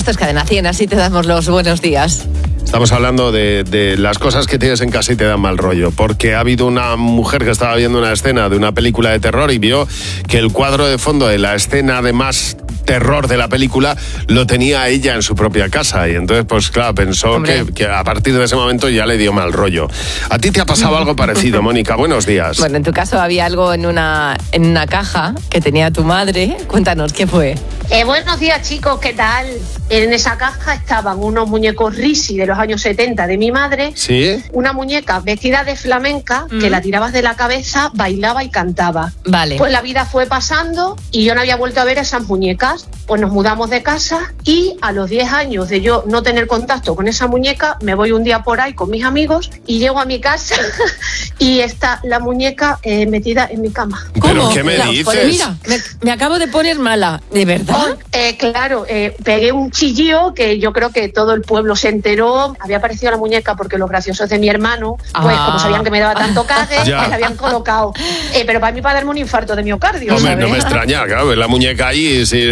Esto es Cadena 100, así te damos los buenos días. Estamos hablando de las cosas que tienes en casa y te dan mal rollo, porque ha habido una mujer que estaba viendo una escena de una película de terror y vio que el cuadro de fondo de la escena de más terror de la película lo tenía ella en su propia casa, y entonces pues claro, pensó que a partir de ese momento ya le dio mal rollo. ¿A ti te ha pasado algo parecido, Mónica? Buenos días. Bueno, en tu caso había algo en una caja que tenía tu madre. Cuéntanos, ¿qué fue? Buenos días, chicos, ¿qué tal? En esa caja estaban unos muñecos Risi de los años 70 de mi madre. ¿Sí? Una muñeca vestida de flamenca que la tirabas de la cabeza, bailaba y cantaba. Vale. Pues la vida fue pasando y yo no había vuelto a ver esas muñecas. Pues nos mudamos de casa y a los 10 años de yo no tener contacto con esa muñeca, me voy un día por ahí con mis amigos y llego a mi casa y está la muñeca metida en mi cama. ¿Pero ¿Cómo? qué me dices? Pues mira, me acabo de poner mala, ¿de verdad? Claro, pegué un chillío que yo creo que todo el pueblo se enteró. Había aparecido la muñeca porque los graciosos de mi hermano, pues como sabían que me daba tanto cague, Ya. me la habían colocado. Pero para mí, para darme un infarto de miocardio. Hombre, ¿sabes? no me extraña, claro, la muñeca ahí, sí.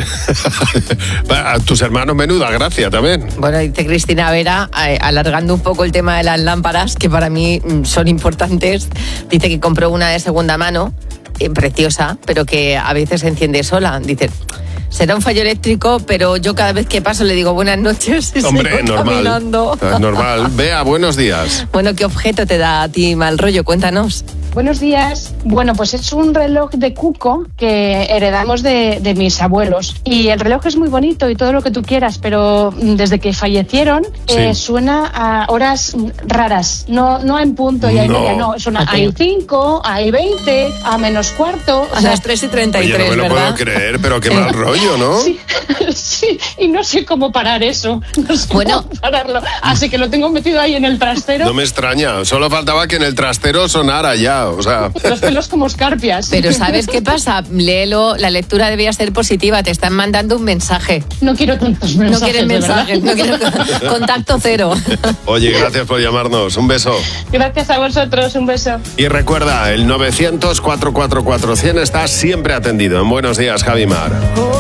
A tus hermanos, menuda gracia también. Bueno, dice Cristina Vera, alargando un poco el tema de las lámparas, que para mí son importantes. Dice que compró una de segunda mano, preciosa, pero que a veces se enciende sola. Dice, será un fallo eléctrico, pero yo cada vez que paso le digo buenas noches y Hombre, sigo normal. caminando. Normal. Bea, buenos días. Bueno, ¿qué objeto te da a ti mal rollo? Cuéntanos. Buenos días. Bueno, pues es un reloj de cuco que heredamos de mis abuelos. Y el reloj es muy bonito y todo lo que tú quieras, pero desde que fallecieron Sí. suena a horas raras. No en punto y a No. media, no. Suena a 5, a 20, a menos cuarto. A las 3:33, Oye, no me lo ¿verdad? puedo creer, pero qué mal rollo, ¿no? Sí, sí, y no sé cómo parar eso. No sé Bueno. cómo pararlo. Así que lo tengo metido ahí en el trastero. No me extraña, solo faltaba que en el trastero sonara ya, o sea... Los pelos como escarpias. Pero ¿sabes qué pasa? Léelo, la lectura debía ser positiva, te están mandando un mensaje. No quiero tantos No mensajes. quieren de verdad. mensajes, no quieren contacto cero. Oye, gracias por llamarnos, un beso. Gracias a vosotros, un beso. Y recuerda, el 900-444-100 está siempre atendido. En Buenos Días, Javi Mar.